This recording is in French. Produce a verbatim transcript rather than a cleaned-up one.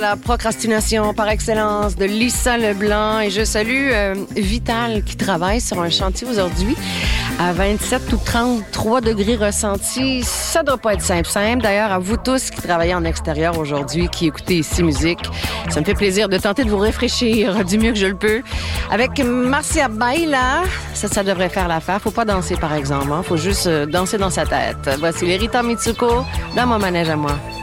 La procrastination par excellence de Lisa Leblanc. Et je salue euh, Vital qui travaille sur un chantier aujourd'hui à vingt-sept ou trente-trois degrés ressentis. Ça doit pas être simple, simple. D'ailleurs, à vous tous qui travaillez en extérieur aujourd'hui, qui écoutez ici musique, ça me fait plaisir de tenter de vous rafraîchir du mieux que je le peux. Avec Marcia Baila, ça, ça devrait faire l'affaire. Faut pas danser, par exemple. Hein. Faut juste euh, danser dans sa tête. Voici les Rita Mitsuko dans mon manège à moi.